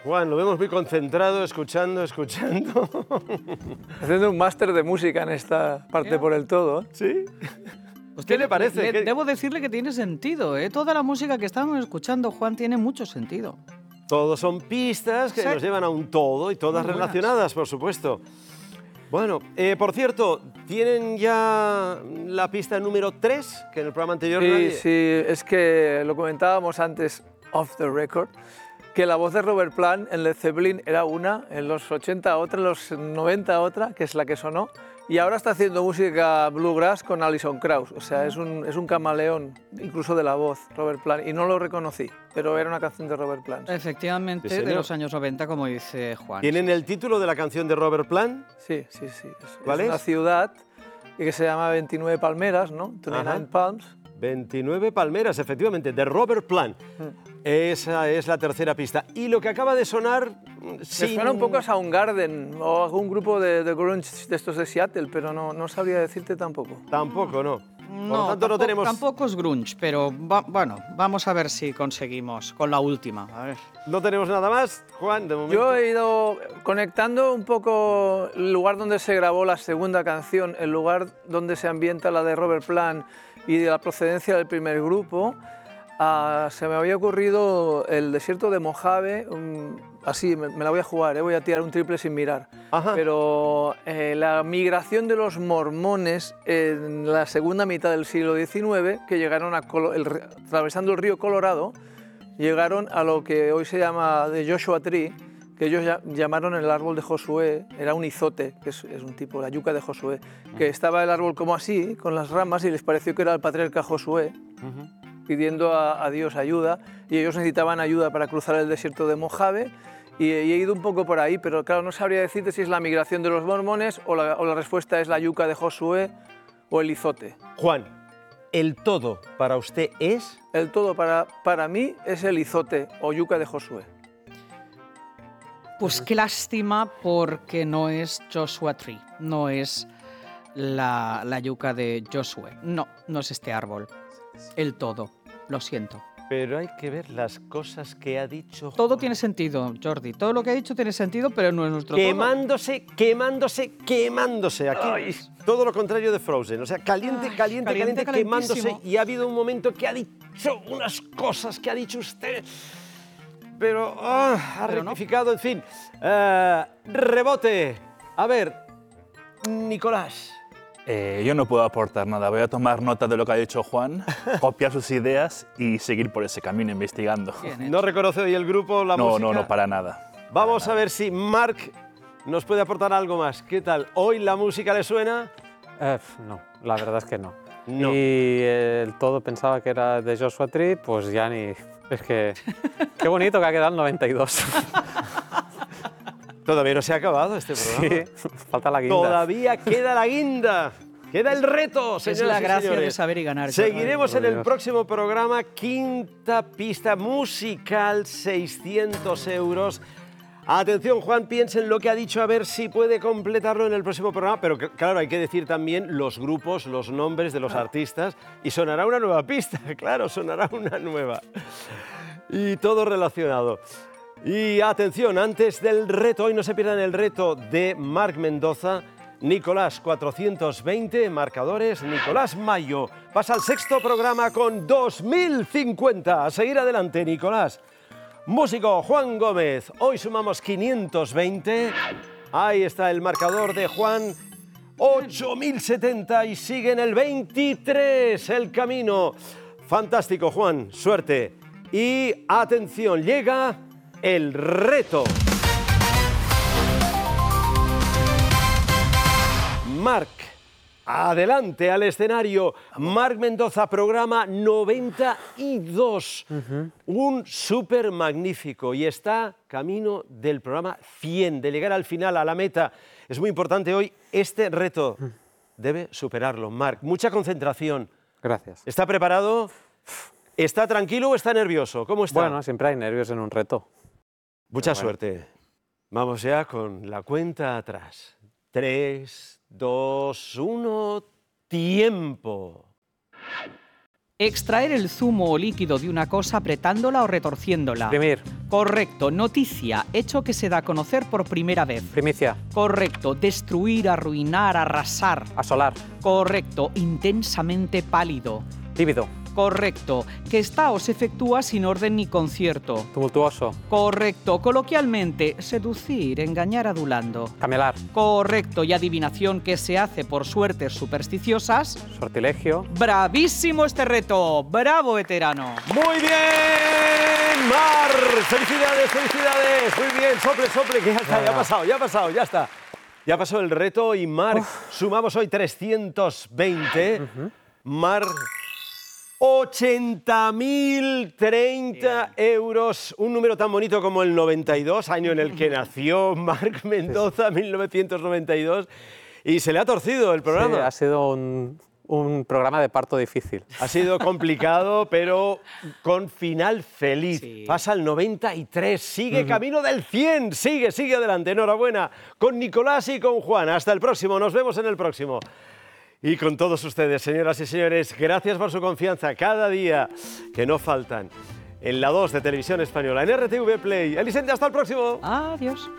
Juan, lo vemos muy concentrado, escuchando. Haciendo un máster de música en esta parte por el todo. ¿Sí? Pues ¿Qué le parece? Debo decirle que tiene sentido, ¿eh? Toda la música que estamos escuchando, Juan, tiene mucho sentido. Todos son pistas que nos llevan a un todo y todas Muy buenas. relacionadas, por supuesto. Bueno, por cierto, ¿tienen ya la pista número 3? Que en el programa anterior nadie... Sí, es que lo comentábamos antes, off the record, que la voz de Robert Plant en Led Zeppelin era una, en los 80 otra, en los 90 otra, que es la que sonó, y ahora está haciendo música bluegrass con Alison Krauss, o sea, es un camaleón, incluso de la voz, Robert Plant, y no lo reconocí, pero era una canción de Robert Plant. Efectivamente, Sí, señor. de los años 90, como dice Juan. ¿Tienen el título de la canción de Robert Plant? Sí. ¿Cuál Es una es? ciudad que se llama 29 Palmeras, ¿no? 29 Ajá. Palms. 29 Palmeras, efectivamente, de Robert Plant. Esa es la tercera pista. Y lo que acaba de sonar... Me suena un poco a Soundgarden o a algún grupo de grunge de estos de Seattle, pero no sabría decirte tampoco. Tampoco, no. Por lo No, tanto, no tenemos... tampoco es grunge, pero bueno, vamos a ver si conseguimos con la última. A ver. No tenemos nada más, Juan, de momento. Yo he ido conectando un poco el lugar donde se grabó la segunda canción, el lugar donde se ambienta la de Robert Plant y de la procedencia del primer grupo. Se me había ocurrido el desierto de Mojave, así me la voy a jugar, voy a tirar un triple sin mirar. Ajá. Pero la migración de los mormones en la segunda mitad del siglo XIX, que llegaron atravesando el río Colorado, llegaron a lo que hoy se llama The Joshua Tree, que ellos llamaron el árbol de Josué, era un izote, que es un tipo, la yuca de Josué, que estaba el árbol como así, con las ramas, y les pareció que era el patriarca Josué, pidiendo a Dios ayuda, y ellos necesitaban ayuda para cruzar el desierto de Mojave, y he ido un poco por ahí, pero claro, no sabría decirte si es la migración de los mormones o la respuesta es la yuca de Josué o el izote. Juan, ¿el todo para usted es? El todo para mí es el izote o yuca de Josué. Pues qué lástima porque no es Joshua Tree, no es la yuca de Josué. No es este árbol. El todo, lo siento. Pero hay que ver las cosas que ha dicho Todo Juan. tiene sentido, Jordi. Todo lo que ha dicho tiene sentido, pero no es nuestro Quemándose. Aquí todo lo contrario de Frozen. O sea, caliente, quemándose. calentísimo. Y ha habido un momento que ha dicho unas cosas que ha dicho usted. Pero ha Pero no. rectificado, en fin. Rebote. A ver, Nicolás. Yo no puedo aportar nada. Voy a tomar nota de lo que ha dicho Juan, copiar sus ideas y seguir por ese camino investigando. Bien hecho. ¿No reconoce hoy el grupo la música? No, para nada. Vamos a ver si Marc nos puede aportar algo más. ¿Qué tal? ¿Hoy la música le suena? No, la verdad es que no. No. Y el todo pensaba que era de Joshua Tree, pues ya ni... Es que... Qué bonito que ha quedado el 92. Todavía no se ha acabado este programa. Sí, falta la guinda. Todavía queda la guinda. Queda el reto, señoras Es la y gracia señores. de saber y ganar. Seguiremos Por en el Dios. próximo programa. Quinta pista musical, 600 euros. Atención, Juan, piensa en lo que ha dicho, a ver si puede completarlo en el próximo programa. Pero claro, hay que decir también los grupos, los nombres de los artistas. Y sonará una nueva pista, claro, sonará una nueva. Y todo relacionado. Y atención, antes del reto, hoy no se pierdan el reto de Marc Mendoza. Nicolás 420 marcadores, Nicolás Mayo pasa al sexto programa con 2050. A seguir adelante, Nicolás. Músico Juan Gómez, hoy sumamos 520. Ahí está el marcador de Juan, 8070 y sigue en el 23 el camino. Fantástico, Juan, suerte. Y atención, llega el reto. Marc, adelante al escenario. Marc Mendoza, programa 92. Un súper magnífico y está camino del programa 100, de llegar al final, a la meta. Es muy importante hoy este reto. Debe superarlo, Marc. Mucha concentración. Gracias. ¿Está preparado? ¿Está tranquilo o está nervioso? ¿Cómo está? Bueno, siempre hay nervios en un reto. Mucha bueno. suerte. Vamos ya con la cuenta atrás. 3, 2, 1, tiempo. Extraer el zumo o líquido de una cosa apretándola o retorciéndola. Imprimir. Correcto. Noticia. Hecho que se da a conocer por primera vez. Primicia. Correcto. Destruir, arruinar, arrasar. Asolar. Correcto. Intensamente pálido. Lívido. Correcto. Que está o se efectúa sin orden ni concierto. Tumultuoso. Correcto. Coloquialmente, seducir, engañar adulando. Camelar. Correcto. Y adivinación que se hace por suertes supersticiosas. Sortilegio. ¡Bravísimo este reto! ¡Bravo, veterano! Muy bien, Mar. Felicidades, felicidades. Muy bien, sople, sople, que ya está, ya ha pasado, ya está. Ya pasó el reto y Mar, sumamos hoy 320. Mar, 80.030 euros, un número tan bonito como el 92, año en el que nació Marc Mendoza, 1992, y se le ha torcido el programa. Sí, ha sido un programa de parto difícil. Ha sido complicado, pero con final feliz. Sí. Pasa al 93, sigue camino del 100, sigue adelante. Enhorabuena con Nicolás y con Juan. Hasta el próximo, nos vemos en el próximo. Y con todos ustedes, señoras y señores, gracias por su confianza cada día, que no faltan, en la 2 de Televisión Española, en RTV Play. Elisenda, hasta el próximo. Adiós.